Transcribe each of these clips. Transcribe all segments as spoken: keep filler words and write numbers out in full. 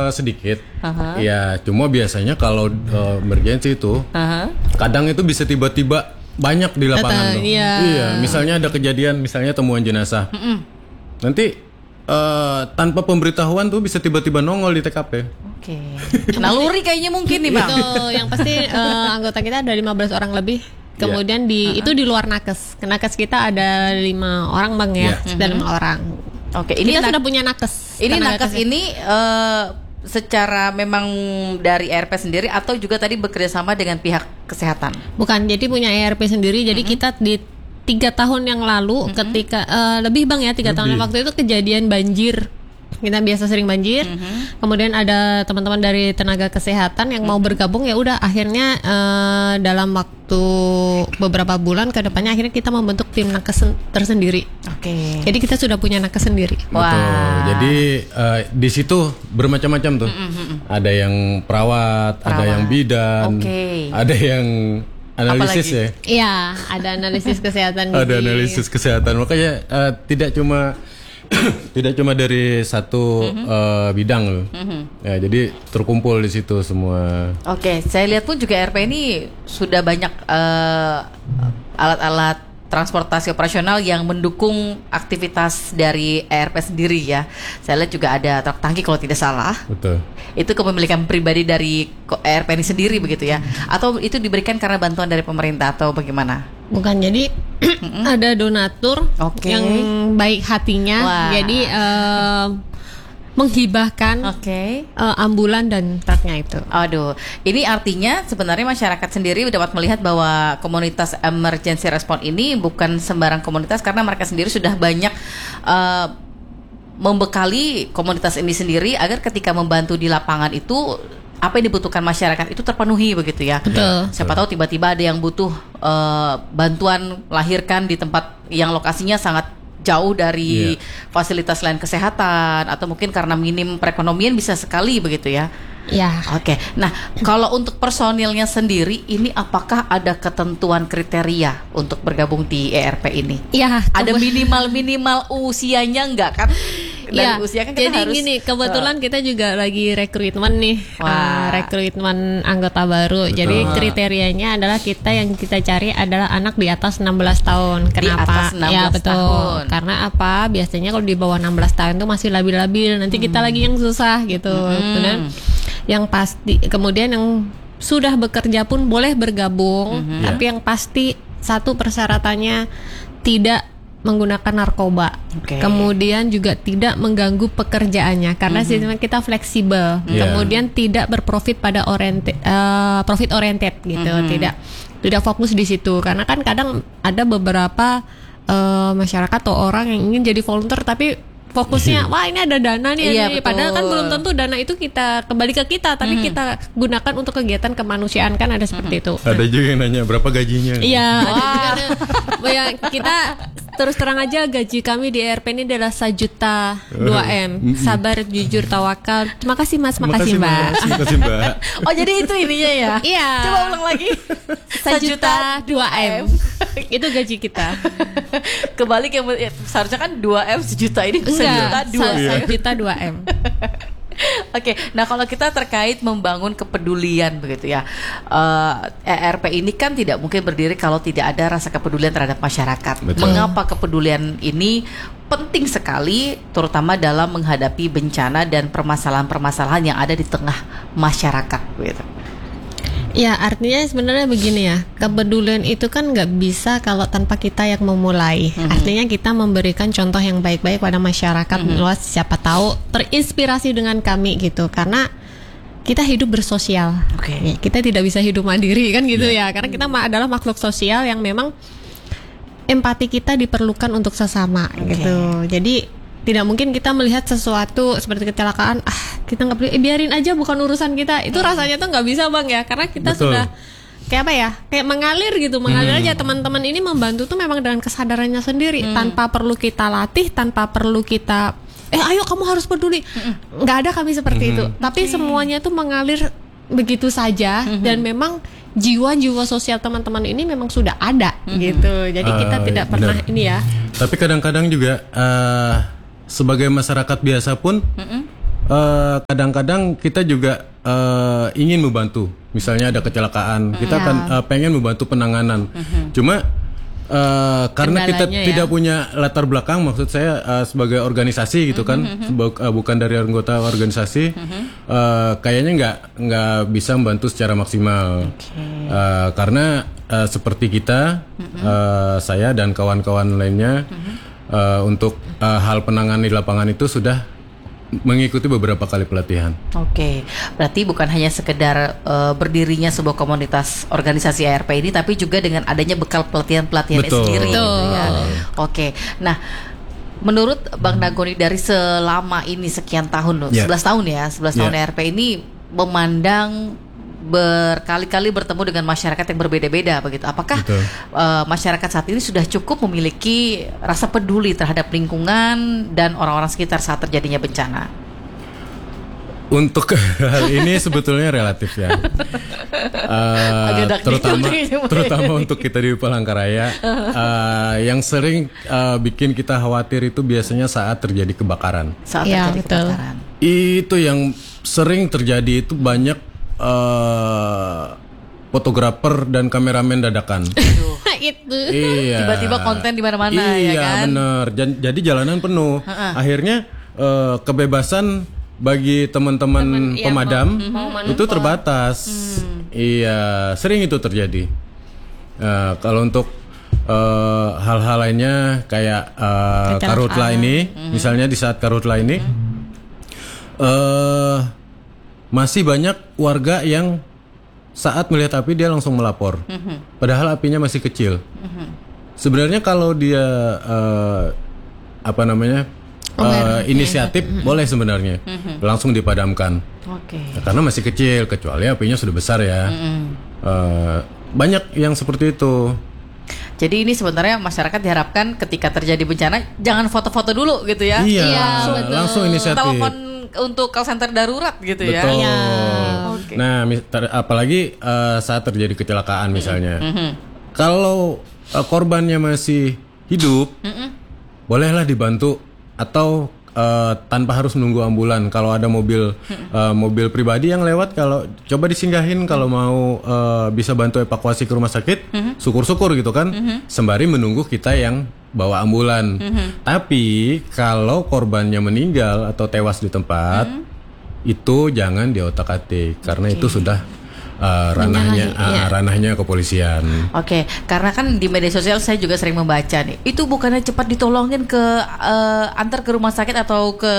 uh, sedikit. Uh-huh. Ya, cuma biasanya kalau uh, emergency itu uh-huh. kadang itu bisa tiba-tiba banyak di lapangan Atau, tuh. iya. Iya, misalnya ada kejadian, misalnya temuan jenazah. Mm-mm. Nanti uh, tanpa pemberitahuan tuh bisa tiba-tiba nongol di T K P. Oke. Naluri kayaknya mungkin nih, Bang. Betul, yang pasti uh, anggota kita ada lima belas orang lebih. Kemudian yeah. di uh-huh. itu di luar nakes. Nakes kita ada lima orang, Bang ya. Yeah. Sudah lima orang. Oke, ini kita nak- sudah punya nakes. Ini nakes kes- ini uh, secara memang dari E R P sendiri atau juga tadi bekerja sama dengan pihak kesehatan? Bukan, jadi punya E R P sendiri. Jadi mm-hmm. kita di tiga tahun yang lalu mm-hmm. ketika uh, lebih Bang ya tiga lebih. tahun waktu itu kejadian banjir. Kita biasa sering banjir. Mm-hmm. Kemudian ada teman-teman dari tenaga kesehatan yang mm-hmm. mau bergabung, ya udah akhirnya uh, dalam waktu beberapa bulan ke depannya akhirnya kita membentuk tim nakes tersendiri. Oke. Okay. Jadi kita sudah punya nakes sendiri. Wah. Betul. Jadi uh, di situ bermacam-macam tuh. Mm-hmm. Ada yang perawat, perawat, ada yang bidan, okay. ada yang analisis ya. Iya, ada analisis kesehatan. Ada analisis kesehatan. Makanya uh, tidak cuma tidak cuma dari satu mm-hmm. uh, bidang loh. Mm-hmm. Ya, jadi terkumpul di situ semua. Oke, saya lihat pun juga E R P ini sudah banyak uh, alat-alat transportasi operasional yang mendukung aktivitas dari E R P sendiri ya. Saya lihat juga ada truk tangki kalau tidak salah. Betul. Itu kepemilikan pribadi dari E R P ini sendiri begitu ya? Atau itu diberikan karena bantuan dari pemerintah atau bagaimana? Bukan, jadi ada donatur okay. yang baik hatinya. Wah. Jadi uh, menghibahkan okay. uh, ambulan dan truknya itu. Aduh, ini artinya sebenarnya masyarakat sendiri dapat melihat bahwa komunitas emergency response ini bukan sembarang komunitas karena mereka sendiri sudah banyak uh, membekali komunitas ini sendiri agar ketika membantu di lapangan itu apa yang dibutuhkan masyarakat itu terpenuhi begitu ya. Betul. Siapa tahu tiba-tiba ada yang butuh uh, bantuan melahirkan di tempat yang lokasinya sangat jauh dari yeah. fasilitas lain kesehatan atau mungkin karena minim perekonomian bisa sekali begitu ya. Ya. Oke. Nah, kalau untuk personilnya sendiri ini apakah ada ketentuan kriteria untuk bergabung di E R P ini? Iya. Ada minimal-minimal usianya enggak kan? Dari ya, usia kan kita jadi harus, gini, kebetulan uh, kita juga lagi rekrutmen nih, uh, rekrutmen anggota baru. Betul. Jadi kriterianya adalah kita yang kita cari adalah anak di atas enam belas tahun. Kenapa? Di atas enam belas ya betul. Tahun. Karena apa? Biasanya kalau di bawah enam belas tahun itu masih labil-labil. Nanti kita hmm. lagi yang susah gitu. Hmm. Kemudian yang pasti, kemudian yang sudah bekerja pun boleh bergabung, hmm. tapi yang pasti satu persyaratannya tidak menggunakan narkoba, okay. kemudian juga tidak mengganggu pekerjaannya karena mm-hmm. sistem kita fleksibel, yeah. kemudian tidak berprofit pada oriented, uh, profit oriented gitu, mm-hmm. tidak tidak fokus di situ karena kan kadang ada beberapa uh, masyarakat atau orang yang ingin jadi volunteer tapi fokusnya wah ini ada dana nih, iya, nih. Padahal kan belum tentu dana itu kita kembali ke kita tapi mm-hmm. kita gunakan untuk kegiatan kemanusiaan kan ada seperti mm-hmm. itu. Ada juga yang nanya berapa gajinya? Iya, ya, kita terus terang aja gaji kami di E R P ini adalah sejuta dua M. Sabar, jujur, tawakal. Terima kasih Mas, makasih Mbak. Terima kasih Mbak. Oh jadi itu ininya ya? Iya. Coba ulang lagi. Sejuta dua M. Itu gaji kita. Kebalik yang seharusnya kan dua M sejuta ini sejuta dua M. Sejuta dua M. Oke, nah kalau kita terkait membangun kepedulian begitu ya, uh, E R P ini kan tidak mungkin berdiri kalau tidak ada rasa kepedulian terhadap masyarakat. Betul. Mengapa kepedulian ini penting sekali, terutama dalam menghadapi bencana dan permasalahan-permasalahan yang ada di tengah masyarakat, gitu. Ya, artinya sebenarnya begini ya, kepedulian itu kan nggak bisa kalau tanpa kita yang memulai. Mm-hmm. Artinya kita memberikan contoh yang baik-baik pada masyarakat, mm-hmm. luas, siapa tahu terinspirasi dengan kami gitu. Karena kita hidup bersosial, okay. kita tidak bisa hidup mandiri kan gitu yeah. ya. Karena kita adalah makhluk sosial yang memang empati kita diperlukan untuk sesama, okay. gitu. Jadi tidak mungkin kita melihat sesuatu seperti kecelakaan, ah kita nggak boleh, eh, biarin aja bukan urusan kita. Itu rasanya tuh nggak bisa Bang ya, karena kita Betul. sudah kayak apa ya, kayak mengalir gitu, mengalir hmm. aja. Teman-teman ini membantu tuh memang dengan kesadarannya sendiri, hmm. tanpa perlu kita latih, tanpa perlu kita, eh ayo kamu harus peduli. Hmm. Nggak ada kami seperti hmm. itu, tapi okay. semuanya tuh mengalir begitu saja hmm. dan memang jiwa-jiwa sosial teman-teman ini memang sudah ada hmm. gitu. Jadi uh, kita tidak pernah benar. ini ya. Tapi kadang-kadang juga uh, sebagai masyarakat biasa pun mm-mm. eh, kadang-kadang kita juga eh, ingin membantu. Misalnya ada kecelakaan, kita kan eh, pengen membantu penanganan. Cuma Uh, karena kita Kendalanya, tidak ya. punya latar belakang, maksud saya uh, sebagai organisasi gitu kan, seba- uh, bukan dari anggota organisasi, uh, kayaknya nggak nggak bisa membantu secara maksimal. Uh, karena uh, seperti kita, uh, saya dan kawan-kawan lainnya, uh, untuk uh, hal penanganan di lapangan itu sudah mengikuti beberapa kali pelatihan. Oke, berarti bukan hanya sekedar uh, berdirinya sebuah komunitas organisasi A R P ini, tapi juga dengan adanya bekal pelatihan-pelatihan Betul. sendiri. Gitu Betul. ya. Oke, nah menurut Bang Nagoni dari selama ini sekian tahun loh, Ya. sebelas tahun ya, sebelas tahun Ya. A R P ini memandang berkali-kali bertemu dengan masyarakat yang berbeda-beda begitu. Apakah Betul. uh, masyarakat saat ini sudah cukup memiliki rasa peduli terhadap lingkungan dan orang-orang sekitar saat terjadinya bencana? Untuk hal ini sebetulnya relatif ya. Uh, Agak dak terutama dikit. terutama untuk kita di Palangkaraya, uh, yang sering uh, bikin kita khawatir itu biasanya saat terjadi kebakaran. Saat Ya, terjadi betul. kebakaran. Itu yang sering terjadi itu banyak uh, fotografer dan kameramen dadakan. Itu. Iya. Tiba-tiba konten di mana-mana, iya, ya kan? bener. Jan- Jadi jalanan penuh. Akhirnya uh, kebebasan bagi teman-teman Teman, iya, pemadam mau- mau itu terbatas. Iya, sering itu terjadi. Uh, kalau untuk uh, hal-hal lainnya kayak uh, Kecelakaan. karhutla ini, misalnya di saat karhutla ini, uh, masih banyak warga yang saat melihat api dia langsung melapor, padahal apinya masih kecil. Sebenarnya kalau dia uh, apa namanya uh, inisiatif boleh sebenarnya langsung dipadamkan. Oke. Ya, karena masih kecil, kecuali apinya sudah besar ya. Uh, banyak yang seperti itu. Jadi ini sebenarnya masyarakat diharapkan ketika terjadi bencana jangan foto-foto dulu gitu ya. Iya, Iya, langsung, betul. langsung inisiatif. Telepon untuk call center darurat gitu ya. Betul. Iya. Oke. Nah, mis- ter- apalagi uh, saat terjadi kecelakaan misalnya. Kalau uh, korbannya masih hidup, bolehlah dibantu atau uh, tanpa harus menunggu ambulan. Kalau ada mobil uh, mobil pribadi yang lewat, kalau coba disinggahin kalau mau uh, bisa bantu evakuasi ke rumah sakit, syukur-syukur gitu kan. Sembari menunggu kita yang bawa ambulan. Tapi kalau korbannya meninggal atau tewas di tempat, itu jangan diotak-atik karena itu sudah uh, ranahnya Menyalahi, iya. uh, ranahnya kepolisian. Oke, karena kan di media sosial saya juga sering membaca nih. Itu bukannya cepat ditolongin ke eh, antar ke rumah sakit atau ke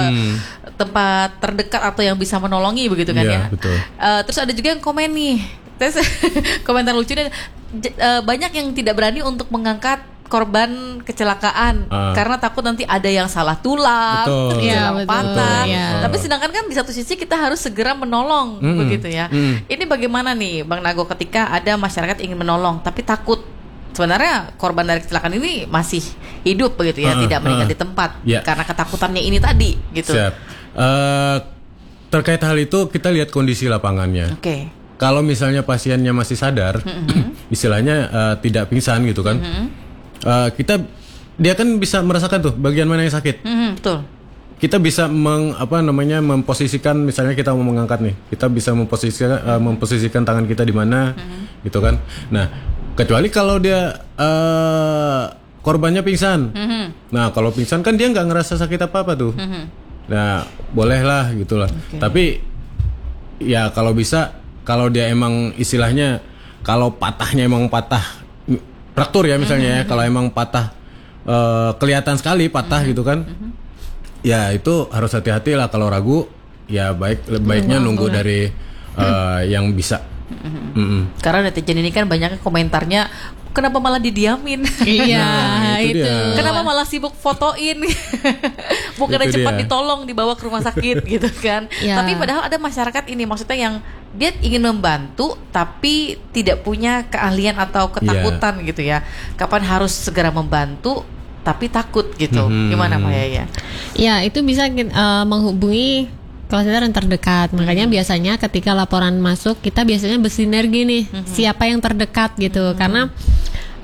tempat terdekat atau yang bisa menolongi begitu kan Iya, ya? betul. Eh, terus ada juga yang komen nih. Terus komentar lucunya j- eh, banyak yang tidak berani untuk mengangkat korban kecelakaan Ah. karena takut nanti ada yang salah tulang, Betul. tulang Iya, betul, patah. iya. Tapi sedangkan kan di satu sisi kita harus segera menolong Mm-mm. begitu ya. Mm. Ini bagaimana nih Bang Nago ketika ada masyarakat ingin menolong tapi takut sebenarnya korban dari kecelakaan ini masih hidup begitu ya, Ah, tidak meninggal ah. di tempat Ya. karena ketakutannya ini tadi gitu. Siap. Eh, terkait hal itu kita lihat kondisi lapangannya. Oke. Kalau misalnya pasiennya masih sadar, istilahnya eh, tidak pingsan gitu kan, eh, kita dia kan bisa merasakan tuh bagian mana yang sakit. Mhm, betul. Kita bisa meng, apa namanya memposisikan, misalnya kita mau mengangkat nih, kita bisa memposisikan eh, memposisikan tangan kita di mana, gitu kan. Nah, kecuali kalau dia eh, korbannya pingsan. Nah, kalau pingsan kan dia nggak ngerasa sakit apa apa tuh. Nah, bolehlah gitulah. Tapi ya kalau bisa, kalau dia emang istilahnya, kalau patahnya emang patah fraktur ya misalnya ya, kalau emang patah eh, kelihatan sekali patah gitu kan, ya itu harus hati-hati lah. Kalau ragu, ya baik baiknya nunggu dari eh, yang bisa. Mm-mm. Karena netizen ini kan banyak komentarnya, kenapa malah didiamin? Iya, Nah, itu itu. dia. Kenapa malah sibuk fotoin? Bukannya Itu cepat dia. ditolong dibawa ke rumah sakit gitu kan. Ya. Tapi padahal ada masyarakat ini maksudnya yang dia ingin membantu tapi tidak punya keahlian atau ketakutan gitu ya. Kapan harus segera membantu tapi takut gitu. Mhm. Gimana Pak Yaya? Ya, itu bisa uh, menghubungi call center yang terdekat. Makanya biasanya ketika laporan masuk, kita biasanya bersinergi nih, siapa yang terdekat gitu. Karena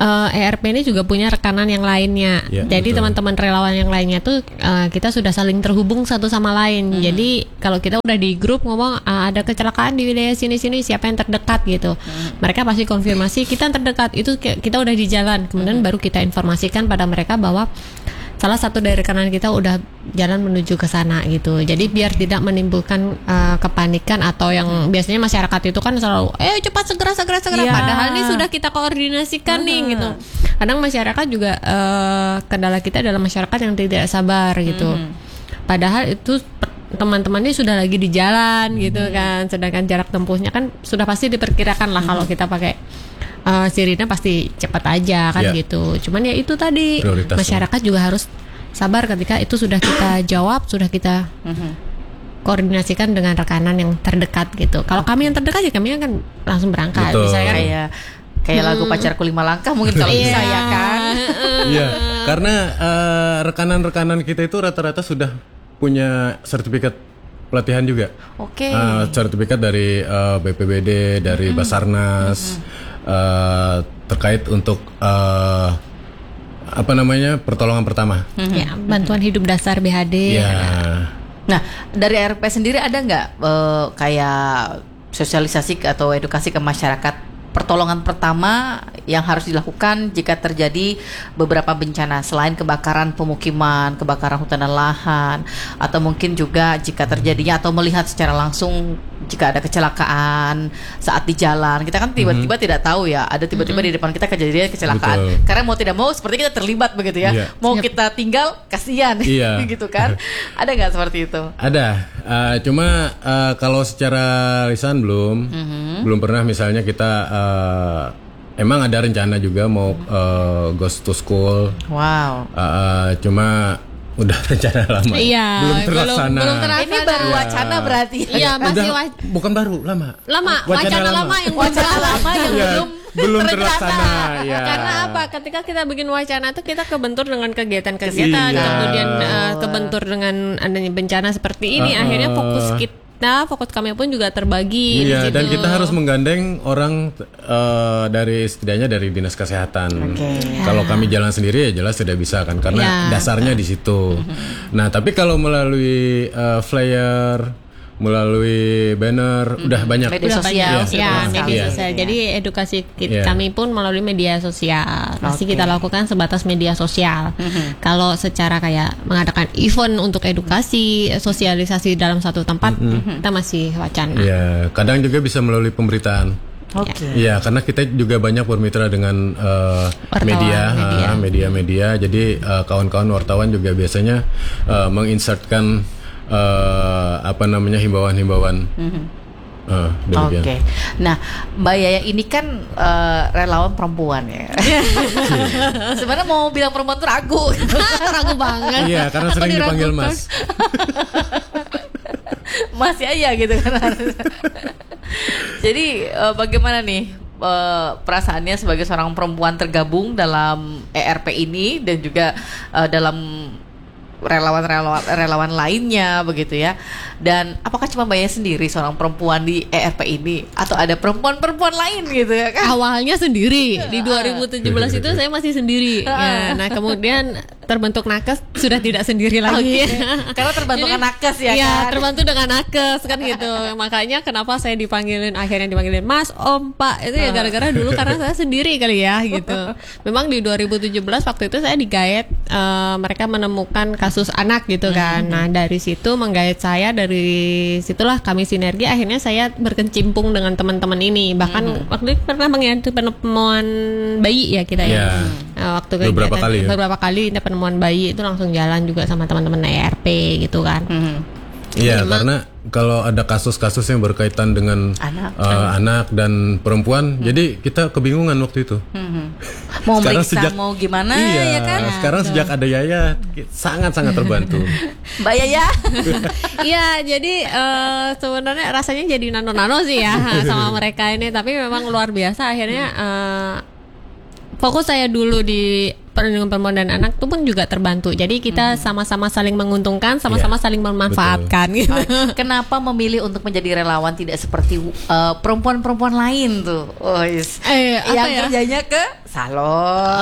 uh, E R P ini juga punya rekanan yang lainnya. Ya, Jadi betul. teman-teman relawan yang lainnya tuh uh, kita sudah saling terhubung satu sama lain. Hmm. Jadi kalau kita udah di grup ngomong uh, ada kecelakaan di wilayah sini-sini, siapa yang terdekat gitu. Hmm. Mereka pasti konfirmasi kita yang terdekat itu kita udah di jalan. Kemudian hmm. baru kita informasikan pada mereka bahwa salah satu dari rekanan kita udah jalan menuju ke sana gitu. Jadi biar tidak menimbulkan uh, kepanikan atau yang biasanya masyarakat itu kan selalu eh cepat segera segera segera Ya. padahal ini sudah kita koordinasikan nih gitu. Kadang masyarakat juga uh, kendala kita adalah masyarakat yang tidak sabar gitu. Hmm. Padahal itu teman-temannya sudah lagi di jalan gitu kan. Sedangkan jarak tempuhnya kan sudah pasti diperkirakan lah kalau kita pakai Uh, sirine pasti cepat aja kan Ya. gitu. Cuman ya itu tadi Prioritas. masyarakat juga harus sabar ketika itu sudah kita jawab, sudah kita koordinasikan dengan rekanan yang terdekat gitu. Kalau kami yang terdekat ya kami akan langsung berangkat. Betul. Misalnya kan, Kayak kayak lagu pacarku lima langkah mungkin kalau bisa ya kan. Iya, karena eh, rekanan-rekanan kita itu rata-rata sudah punya sertifikat pelatihan juga. Oke. Eh, sertifikat dari eh, B P B D, dari Basarnas, eh, terkait untuk eh, apa namanya pertolongan pertama. ya, bantuan hidup dasar B H D. Ya, Nah, dari R P sendiri ada nggak eh, kayak sosialisasi ke- atau edukasi ke masyarakat pertolongan pertama yang harus dilakukan jika terjadi beberapa bencana selain kebakaran pemukiman, kebakaran hutan dan lahan, atau mungkin juga jika terjadinya atau melihat secara langsung jika ada kecelakaan saat di jalan. Kita kan tiba-tiba tidak tahu ya, ada tiba-tiba di depan kita kejadian kecelakaan. Betul. Karena mau tidak mau seperti kita terlibat begitu ya. Iya. Mau Yep. kita tinggal kasihan Iya. gitu kan. Ada nggak seperti itu? ada. Eh, cuma eh, kalau secara lisan belum, belum pernah misalnya kita eh, emang ada rencana juga mau eh, ghost to school. Wow. Eh, cuma udah rencana lama. Iya, belum belum- terlaksana. belum terlaksana. Ini baru Iya. wacana berarti. Iya, masih Udah, wa- bukan baru, lama. lama, wacana, lama yang belum Wacana jalan. lama yang Iya, belum belum terrencana. terlaksana. Ya. Karena apa? Ketika kita bikin wacana tuh kita kebentur dengan kegiatan-kegiatan, Iya. kemudian uh, kebentur dengan adanya bencana seperti ini, Uh-uh. akhirnya fokus kita, fokus kami pun juga terbagi. di Iya, situ. dan kita harus menggandeng orang eh, dari setidaknya dari dinas kesehatan. Oke. Kalau kami jalan sendiri ya jelas tidak bisa kan, karena Ya. dasarnya di situ. Nah, tapi kalau melalui eh, flyer, melalui banner, udah banyak. Media Udah sosial, banyak. sudah ya, banyak. media Iya. sosial. Jadi edukasi ki- Iya. kami pun melalui media sosial. Masih Oke. kita lakukan sebatas media sosial. Kalau secara kayak mengadakan event untuk edukasi, sosialisasi dalam satu tempat, kita masih wacana. Iya, kadang juga bisa melalui pemberitaan. Oke. Iya, karena kita juga banyak bermitra dengan eh, Wartawan, media, media. ah, media-media. Jadi eh, kawan-kawan wartawan juga biasanya eh, menginsertkan eh, apa namanya himbauan-himbauan. Eh, demikian. Oke. Nah, Mbak Yaya ini kan eh, relawan perempuan ya. Sebenarnya mau bilang perempuan tuh ragu. Ragu banget. Iya, karena sering dipanggil diragukan. Mas. Masih aja gitu kan. Jadi eh, bagaimana nih eh, perasaannya sebagai seorang perempuan tergabung dalam E R P ini dan juga eh, dalam relawan-relawan relawan lainnya begitu ya. Dan apakah cuma Mbak Yaya sendiri seorang perempuan di E R P ini atau ada perempuan-perempuan lain gitu ya kan? Awalnya sendiri di dua ribu tujuh belas itu saya masih sendiri. Ya, nah kemudian terbentuk nakes sudah tidak sendiri lagi. Oke. Karena terbantu Jadi, dengan nakes ya iya, kan? terbantu dengan nakes kan gitu. Makanya kenapa saya dipanggilin akhirnya dipanggilin Mas, Om, Pak itu ya gara-gara dulu karena saya sendiri kali ya gitu. Memang di dua ribu tujuh belas waktu itu saya digait eh, mereka menemukan kasus anak gitu kan. Nah dari situ menggait saya, dari situlah kami sinergi. Akhirnya saya berkecimpung dengan teman-teman ini. Bahkan waktu itu pernah mengikuti penemuan bayi ya kita ya. Iya. Nah, waktu Beberapa kegiatan- kali ya. beberapa kali kita penemuan bayi itu langsung jalan juga sama teman-teman E R P gitu kan. Iya, karena kalau ada kasus-kasus yang berkaitan dengan Anak. eh, anak dan perempuan, jadi kita kebingungan waktu itu. Mau Sekarang meriksa sejak- mau gimana iya, ya kan? sekarang sejak ada Yaya sangat-sangat terbantu. Mbak Yaya. Iya, jadi eh, sebenarnya rasanya jadi nano-nano sih ya sama mereka ini, tapi memang luar biasa. Akhirnya eh, fokus saya dulu di perlindungan perempuan dan anak itu pun juga terbantu. Jadi kita sama-sama saling menguntungkan, sama-sama Iya, saling memanfaatkan gitu. Kenapa memilih untuk menjadi relawan tidak seperti uh, perempuan-perempuan lain tuh? Oh, yes. Eh, apa yang ya? kerjanya ke salon.